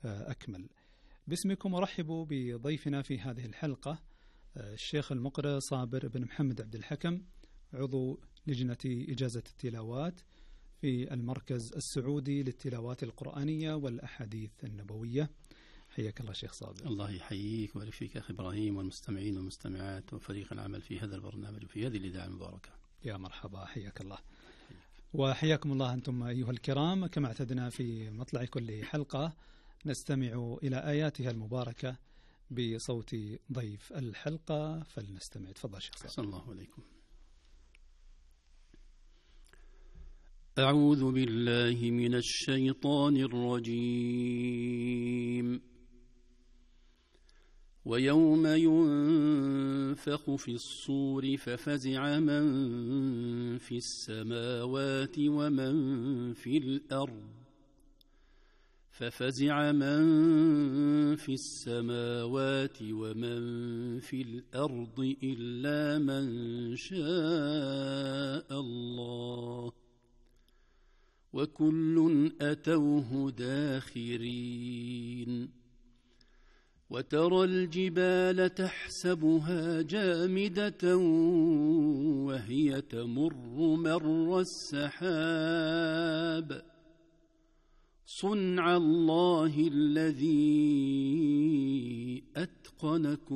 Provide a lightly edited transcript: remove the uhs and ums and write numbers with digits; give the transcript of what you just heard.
أكمل. باسمكم أرحب بضيفنا في هذه الحلقة الشيخ المقرئ صابر بن محمد عبد الحكم، عضو لجنة إجازة التلاوات في المركز السعودي للتلاوات القرآنية والأحاديث النبوية. حياك الله شيخ صابر. الله يحييك ويبارك فيك أخي إبراهيم، والمستمعين والمستمعات وفريق العمل في هذا البرنامج وفي هذه الإذاعة المباركة. يا مرحبا، حياك الله. وحياكم الله أنتم أيها الكرام. كما اعتدنا في مطلع كل حلقة نستمع إلى آياتها المباركة بصوت ضيف الحلقة، فلنستمع. تفضل شيخ صابر. أحسن الله عليكم. أعوذ بالله من الشيطان الرجيم. ويوم ينفخ في الصور ففزع من في السماوات ومن في الأرض إلا من شاء الله وكل أتوه داخرين. وترى الجبال تحسبها جامدة وهي تمر مر السحاب صنع الله الذي أتقن